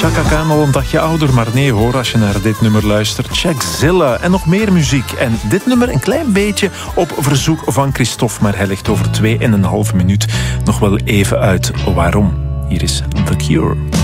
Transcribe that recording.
Chaka Khan al een dagje ouder, maar nee hoor, als je naar dit nummer luistert. Checkzilla en nog meer muziek. En dit nummer een klein beetje op verzoek van Christophe, maar hij legt over 2,5 minuut nog wel even uit waarom. Hier is The Cure.